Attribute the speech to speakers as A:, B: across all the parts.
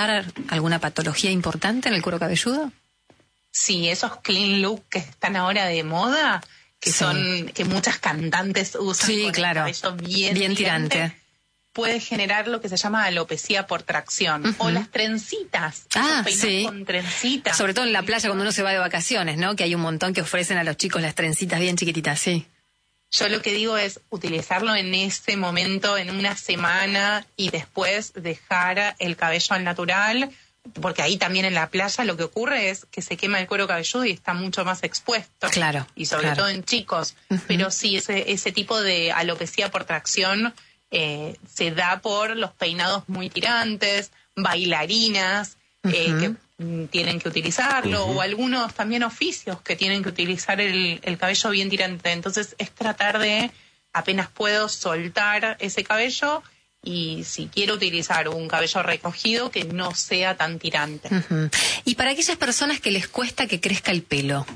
A: ocultar alguna patología importante en el cuero cabelludo?
B: Sí, esos clean look que están ahora de moda, que son que muchas cantantes usan,
A: sí,
B: con
A: claro,
B: el cabello bien tirante, puede generar lo que se llama alopecia por tracción. O las trencitas. Con trencitas.
A: Sobre todo en la playa cuando uno se va de vacaciones, ¿no? Que hay un montón que ofrecen a los chicos las trencitas bien chiquititas, sí.
B: Yo lo que digo es utilizarlo en ese momento, en una semana, y después dejar el cabello al natural, porque ahí también en la playa lo que ocurre es que se quema el cuero cabelludo y está mucho más expuesto.
A: Claro.
B: Y sobre todo en chicos. Pero sí, ese tipo de alopecia por tracción se da por los peinados muy tirantes, bailarinas que tienen que utilizarlo, o algunos también oficios que tienen que utilizar el cabello bien tirante. Entonces es tratar de, apenas puedo, soltar ese cabello, y si quiero utilizar un cabello recogido, que no sea tan tirante.
A: Y para aquellas personas que les cuesta que crezca el pelo,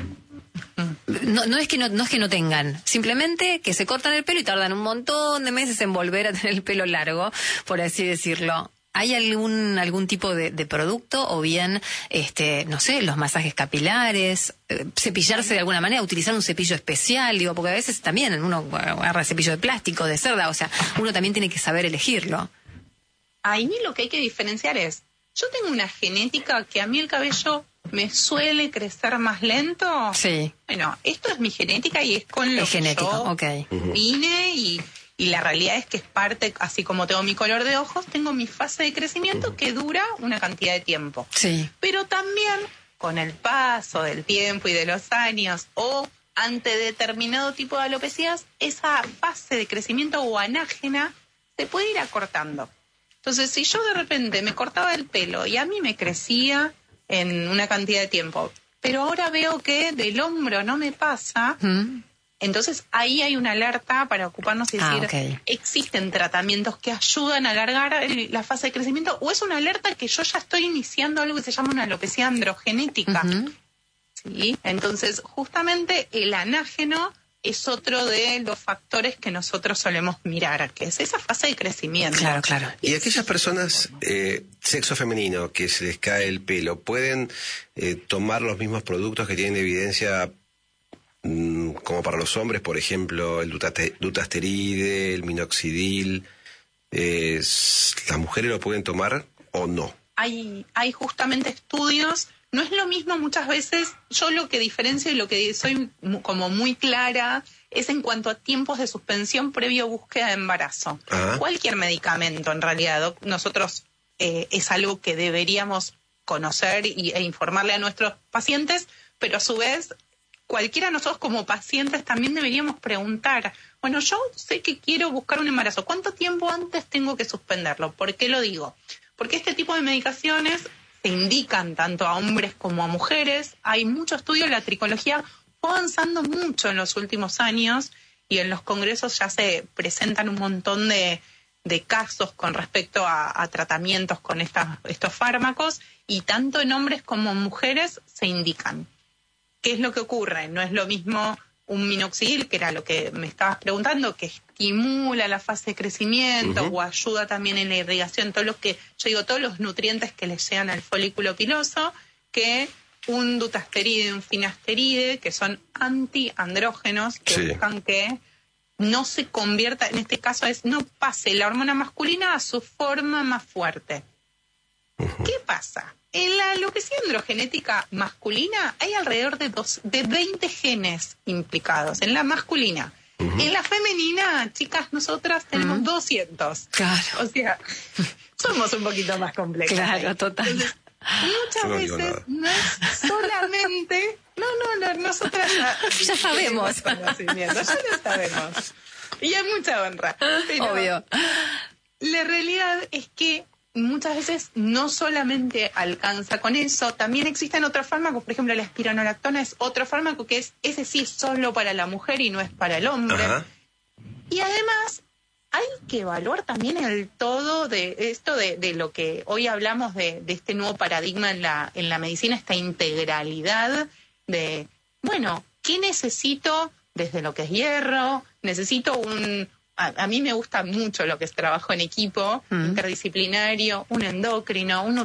A: no es que no tengan, simplemente que se cortan el pelo y tardan un montón de meses en volver a tener el pelo largo, por así decirlo. ¿Hay algún tipo de producto, o bien, no sé, los masajes capilares, cepillarse de alguna manera, utilizar un cepillo especial? Digo, porque a veces también uno agarra cepillo de plástico, de cerda, o sea, uno también tiene que saber elegirlo.
B: Ahí lo que hay que diferenciar es, yo tengo una genética que a mí el cabello me suele crecer más lento.
A: Sí.
B: Bueno, esto es mi genética y es con lo que yo vine, y la realidad es que es parte, así como tengo mi color de ojos, tengo mi fase de crecimiento que dura una cantidad de tiempo.
A: Sí.
B: Pero también con el paso del tiempo y de los años, o ante determinado tipo de alopecias, esa fase de crecimiento o anágena se puede ir acortando. Entonces, si yo de repente me cortaba el pelo y a mí me crecía en una cantidad de tiempo, pero ahora veo que del hombro no me pasa, entonces ahí hay una alerta para ocuparnos y decir, existen tratamientos que ayudan a alargar la fase de crecimiento, o es una alerta que yo ya estoy iniciando algo que se llama una alopecia androgenética. ¿Sí? Entonces, justamente el anágeno es otro de los factores que nosotros solemos mirar, que es esa fase de crecimiento.
A: Claro, claro.
C: Y aquellas personas, sexo femenino, que se les cae el pelo, ¿pueden tomar los mismos productos que tienen evidencia como para los hombres? Por ejemplo, el dutasteride, el minoxidil. ¿Las mujeres lo pueden tomar o no?
B: Hay justamente estudios. No es lo mismo muchas veces. Yo lo que diferencio y lo que soy como muy clara es en cuanto a tiempos de suspensión previo búsqueda de embarazo. Cualquier medicamento, en realidad, nosotros es algo que deberíamos conocer e informarle a nuestros pacientes, pero a su vez, cualquiera de nosotros como pacientes también deberíamos preguntar, bueno, yo sé que quiero buscar un embarazo, ¿cuánto tiempo antes tengo que suspenderlo? ¿Por qué lo digo? Porque este tipo de medicaciones se indican tanto a hombres como a mujeres. Hay mucho estudio, la tricología fue avanzando mucho en los últimos años, y en los congresos ya se presentan un montón de casos con respecto a tratamientos con estos fármacos, y tanto en hombres como en mujeres se indican. ¿Qué es lo que ocurre? No es lo mismo un minoxidil, que era lo que me estabas preguntando, que estimula la fase de crecimiento o ayuda también en la irrigación, todos los nutrientes que le llegan al folículo piloso, que un dutasteride y un finasteride, que son antiandrógenos, que buscan que no se convierta, en este caso no pase la hormona masculina a su forma más fuerte. ¿Qué pasa? En la alopecia androgenética masculina hay alrededor de 20 genes implicados, en la masculina. En la femenina, chicas, nosotras tenemos 200.
A: Claro.
B: O sea, somos un poquito más complejos.
A: Claro, total.
B: Entonces, muchas veces no es solamente... No, nosotras
A: ya sabemos.
B: Ya lo sabemos. Y hay mucha honra. Pero
A: obvio.
B: La realidad es que muchas veces no solamente alcanza con eso, también existen otros fármacos, por ejemplo la espironolactona es otro fármaco que ese sí es solo para la mujer y no es para el hombre. Y además hay que evaluar también el todo de esto de lo que hoy hablamos de este nuevo paradigma en la medicina, esta integralidad de, bueno, ¿qué necesito desde lo que es hierro? Necesito a mí me gusta mucho lo que es trabajo en equipo, interdisciplinario, un endocrino, un